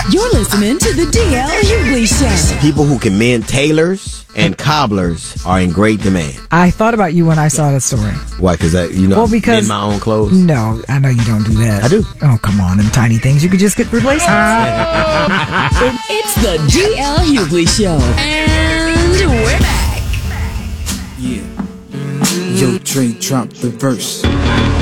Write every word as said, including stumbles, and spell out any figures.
You're listening to the D L Hughley Show. People who can mend tailors and cobblers are in great demand. I thought about you when I saw that story. Why? Because that you know, well, because, mend my own clothes. No, I know you don't do that. I do. Oh, come on, them tiny things you could just get replaced. It's the D L Hughley Show, and we're back. Yeah. Yo, Dre dropped the verse.